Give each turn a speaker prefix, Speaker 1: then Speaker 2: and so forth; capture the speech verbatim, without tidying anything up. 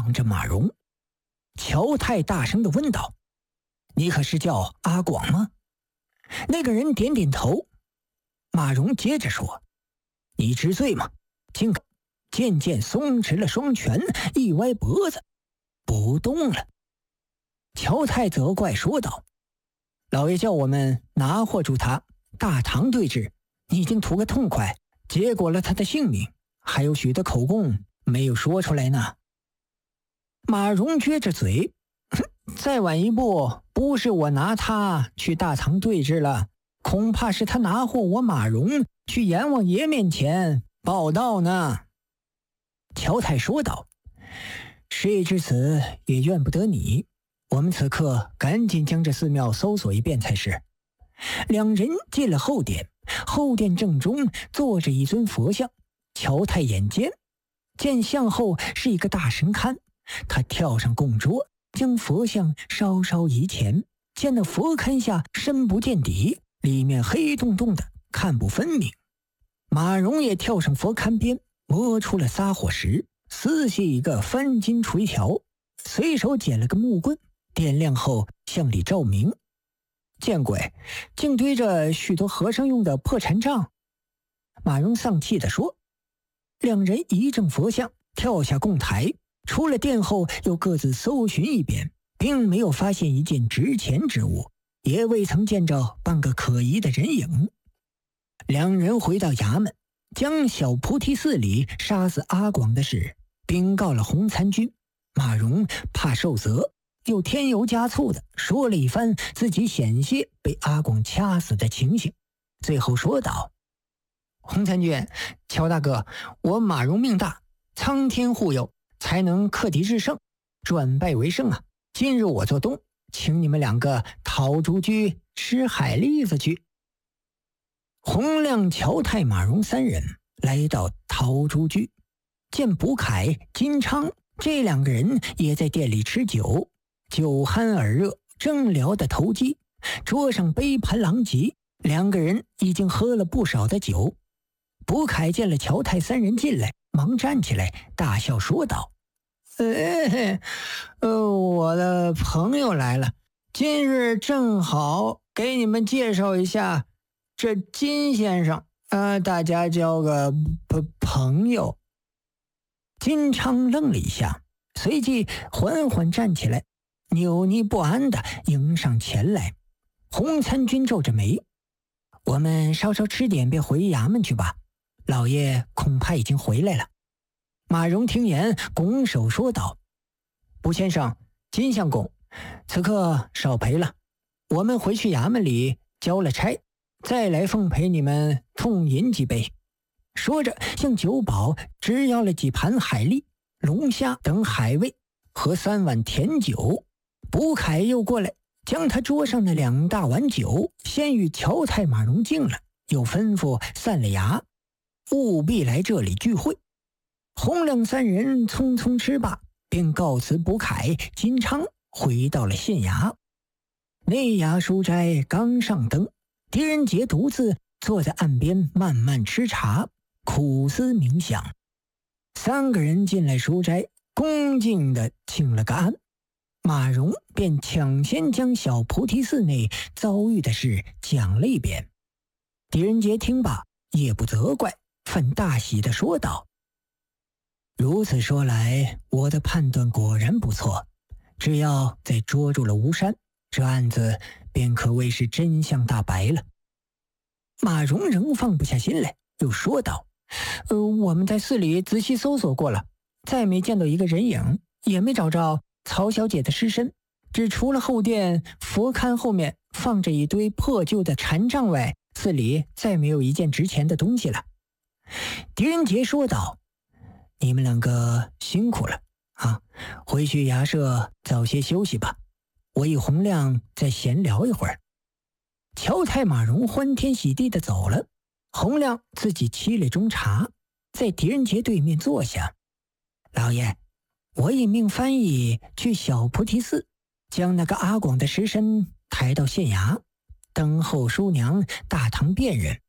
Speaker 1: 望着马蓉。乔太大声地问道：“你可是叫阿广吗？”那个人点点头。马蓉接着说：“你知罪吗？”竟渐渐松弛了双拳，一歪脖子不动了。乔太责怪说道：“老爷叫我们拿获住他，大唐对峙，你已经图个痛快，结果了他的性命，还有许多口供没有说出来呢。”马蓉撅着嘴：“再晚一步，不是我拿他去大唐对峙了，恐怕是他拿获我马蓉去阎王爷面前报道呢。”乔太说道：“事已至此，也怨不得你。我们此刻赶紧将这寺庙搜索一遍才是。”两人进了后殿，后殿正中坐着一尊佛像。乔太眼尖，见像后是一个大神龛，他跳上供桌，将佛像稍稍移前，见那佛龛下深不见底，里面黑洞洞的，看不分明。马蓉也跳上佛龛边，摸出了撒火石，撕细一个翻金垂条，随手捡了个木棍，点亮后向里照明。见鬼，竟堆着许多和尚用的破禅杖。马蓉丧气地说。两人移正佛像，跳下供台，出了殿后又各自搜寻一遍，并没有发现一件值钱之物，也未曾见着半个可疑的人影。两人回到衙门，将小菩提寺里杀死阿广的事禀告了洪参军。马蓉怕受责，又添油加醋的说了一番自己险些被阿广掐死的情形，最后说道：“洪参军，乔大哥，我马蓉命大，苍天护佑，才能克敌制胜，转败为胜啊！今日我做东，请你们两个讨竹居吃海蛎子去。”洪亮、乔太、马蓉三人来到陶竹居，见卜凯、金昌这两个人也在店里吃酒，酒酣耳热，正聊得投机，桌上杯盘狼藉，两个人已经喝了不少的酒。卜凯见了乔太三人进来，忙站起来大笑说道：“呃，呃，我的朋友来了，今日正好给你们介绍一下这金先生，呃，大家交个朋友。”金昌愣了一下，随即缓缓站起来，扭捏不安地迎上前来。洪参军皱着眉：“我们稍稍吃点便回衙门去吧，老爷恐怕已经回来了。”马蓉听言，拱手说道：“卜先生、金相公，此刻少陪了，我们回去衙门里交了差，再来奉陪你们痛饮几杯。”说着向酒保只要了几盘海蛎、龙虾等海味和三碗甜酒。卜凯又过来将他桌上的两大碗酒先与乔太、马蓉敬了，又吩咐散了衙，务必来这里聚会。洪亮三人匆匆吃罢，便告辞卜凯、金昌，回到了县衙。内衙书斋刚上灯，狄仁杰独自坐在岸边慢慢吃茶，苦思冥想。三个人进来书斋，恭敬地请了个安。马蓉便抢先将小菩提寺内遭遇的事讲了一遍。狄仁杰听罢，也不责怪，反大喜地说道：“如此说来，我的判断果然不错，只要再捉住了吴山，这案子便可谓是真相大白了。”马蓉仍放不下心来，又说道：“呃，我们在寺里仔细搜索过了，再没见到一个人影，也没找着曹小姐的尸身，只除了后殿佛龛后面放着一堆破旧的禅杖外，寺里再没有一件值钱的东西了。”狄仁杰说道：“你们两个辛苦了啊，回去衙舍早些休息吧，我与洪亮再闲聊一会儿。”乔太、马蓉欢天喜地地走了，洪亮自己沏了盅茶，在狄仁杰对面坐下。“老爷，我已命翻译去小菩提寺，将那个阿广的尸身抬到县衙，等候叔娘大唐辨认。